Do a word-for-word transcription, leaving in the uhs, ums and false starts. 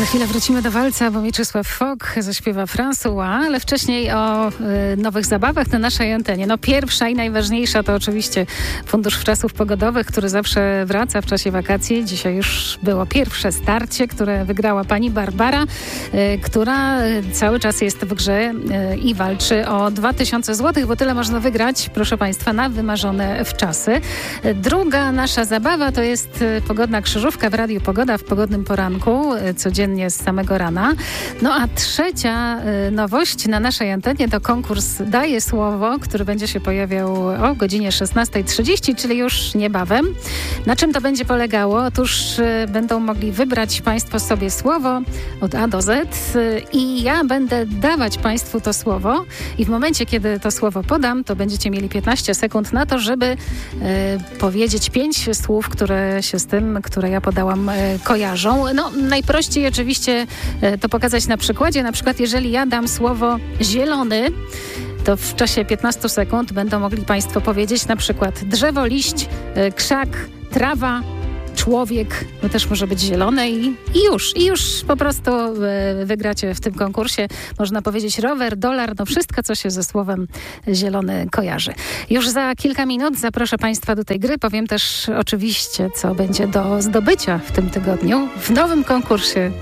Za chwilę wrócimy do walca, bo Mieczysław Fok zaśpiewa François, ale wcześniej o y, nowych zabawach na naszej antenie. No pierwsza i najważniejsza to oczywiście Fundusz Wczasów Pogodowych, który zawsze wraca w czasie wakacji. Dzisiaj już było pierwsze starcie, które wygrała pani Barbara, y, która cały czas jest w grze y, i walczy o dwa tysiące złotych, bo tyle można wygrać, proszę państwa, na wymarzone wczasy. Y, druga nasza zabawa to jest y, pogodna krzyżówka w Radiu Pogoda w pogodnym poranku, y, codziennie z samego rana. No a trzecia y, nowość na naszej antenie to konkurs Daję Słowo, który będzie się pojawiał o godzinie szesnasta trzydzieści, czyli już niebawem. Na czym to będzie polegało? Otóż y, będą mogli wybrać państwo sobie słowo od A do Z y, i ja będę dawać państwu to słowo i w momencie, kiedy to słowo podam, to będziecie mieli piętnaście sekund na to, żeby y, powiedzieć pięć słów, które się z tym, które ja podałam, y, kojarzą. No najprościej oczywiście to pokazać na przykładzie. Na przykład jeżeli ja dam słowo zielony, to w czasie piętnastu sekund będą mogli państwo powiedzieć na przykład drzewo, liść, krzak, trawa, człowiek, no też może być zielone i, i już, i już po prostu y, wygracie w tym konkursie. Można powiedzieć rower, dolar, no wszystko, co się ze słowem zielony kojarzy. Już za kilka minut zaproszę państwa do tej gry. Powiem też oczywiście, co będzie do zdobycia w tym tygodniu w nowym konkursie